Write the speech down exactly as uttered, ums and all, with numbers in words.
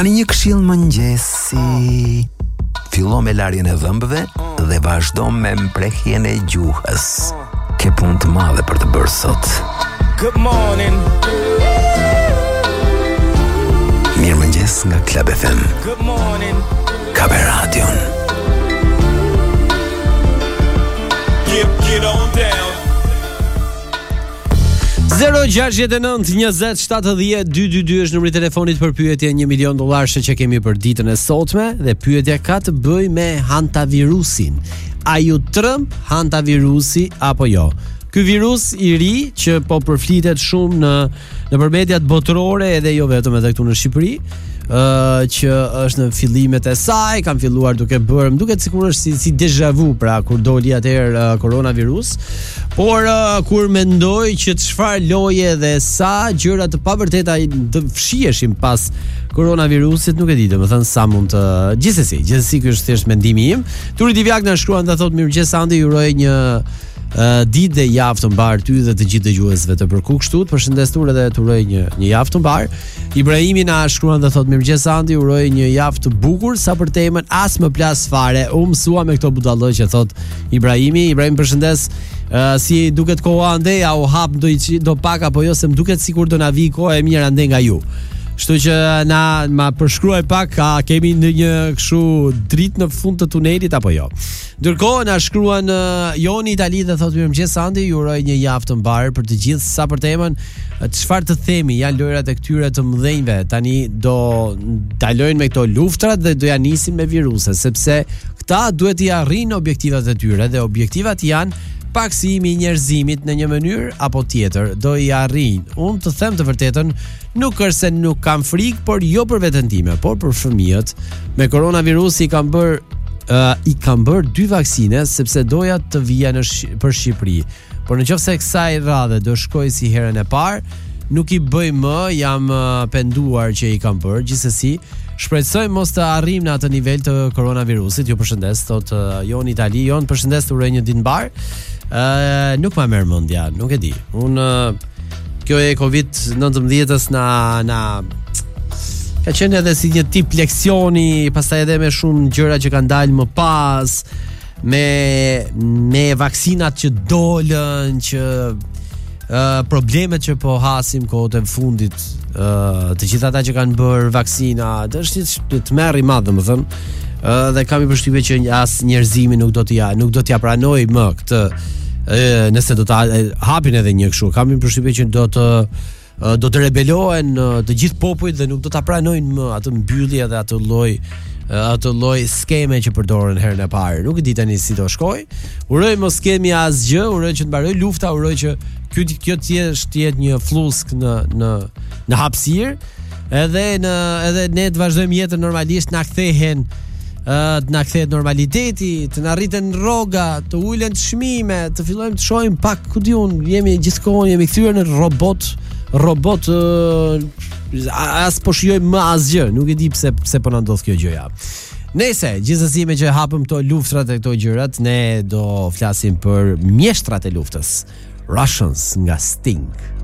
Tani një këshill mëngjesi. Fillo me larjen e dhëmbëve dhe vazhdo me mprehjen e gjuhës. Ke punë të madhe për të bërë sot. Good morning. Mirëmëngjes nga Club F M. Good morning. Kabe Radion. Get, get on down. zero gjasht nëntë njëzet shtatëdhjetë dyqindë është numri i telefonit për pyetje një milion dollarë që kemi për ditën e sotme dhe pyetja ka të bëj me hantavirusin. A ju tremb hantavirusi apo jo? Ky virus i ri që po përflitet shumë në nëpër mediat botërore edhe jo vetëm edhe këtu në Shqipëri, ë uh, që është në fillimet e saj, kanë filluar duke bërë, më duket sikur është si, si déjà vu pra kur doli atëherë uh, koronavirus, por uh, kur mendoj që çfarë loje dhe sa gjëra të pavërteta të fshiheshin pas koronavirusit, nuk e di, domethënë sa mund të gjithsesi, gjithsesi ky është thjesht mendimi im. Turi Divjak na shkruan dhe thotë mirëmëngjes Andi, ju uroj një Uh, ditë dhe javë të mbar ty dhe të gjithë dëgjuesve të Përkuk Kështu. Përshëndes Ture dhe të uroj një një javë të mbar. Ibrahimi na shkruan dhe thotë mirëmëngjes Andi, uroj një javë të bukur. Sa për temën as më plas fare. U mësua me këto budallë që thot Ibrahimi. Ibrahim përshëndes. Uh, si duket koha ande, a u hap do i do pak apo jo, se më duket sikur do na vi koha e mirë ande nga ju. Kështu që na ma përshkruaj pak, a kemi një kështu dritë në fund të tunelit apo jo. Ndërkohë na shkruan uh, Joni Itali dhe thotë mirëmëngjes Andi, ju uroj një javë të mbar për të gjithë. Sa për temën, çfarë të themi, janë lojrat e këtyre të mëdhenjve. Tani do dalojnë me këto luftrat dhe do ja nisin me viruse, sepse këta duhet i arrijnë objektivat e tyre dhe objektivat janë paksimi i njerëzimit në një mënyrë apo tjetër, do i arrijnë. Unë të them të vërtetën, nuk është se nuk kam frikë, por jo për veten time, por për fëmijët. Me koronavirus i kam bër uh, i kam bër dy vaksine sepse doja të vija në sh- për Shqipëri. Por nëse kësaj radhe do shkoj si herën e parë, nuk i bëj më, jam uh, penduar që i kam bër. Gjithsesi, shpresoj mos të arrijmë në atë nivel të koronavirusit. Ju përshëndes, thot uh, Jon Itali. Jon, përshëndes, të uroj një ditë mbar. Uh, nuk ma merr mendja, nuk e di. Un uh, kjo e Covid nëntëmbëdhjetës na na ka qenë edhe si një tip leksioni, pastaj edhe me shumë gjëra që kanë dalë më pas, me me vaksinat që dolën, që uh, problemet që po hasim kohët e fundit, uh, të gjithë ata që kanë bërë vaksina, është një të merr i madh, domethënë. Uh, dhe kam i përshtypje që as njerëzimi nuk do t'ja nuk do t'ja pranoj më këtë, uh, nëse do ta hapin edhe një kështu. Kam i përshtypje që do të uh, do të rebelohen uh, të gjithë popujt dhe nuk do ta pranojnë më atë mbyllje dhe atë lloj uh, atë lloj skeme që përdoren herën e parë. Nuk e di tani si do shkoj. Uroj mos kemi asgjë, uroj që të mbaroj lufta, uroj që ky kjo të jetë një flusk në në në hapësirë, edhe në edhe ne të vazhdojmë jetën normalisht, na kthehen Uh, të na kthehet normaliteti, të na rriten rroga, të ulen çmime, të fillojmë të shohim pak, ku diun, jemi gjithkohë jemi kthyer në robot, robot uh, as po shijojmë më asgjë, nuk e di pse pse po na ndodh kjo gjëja. Nëse gjithsesi me që hapëm këto luftrat e këto gjërat, ne do flasim për mjeshtrat e luftës. Russians nga Sting.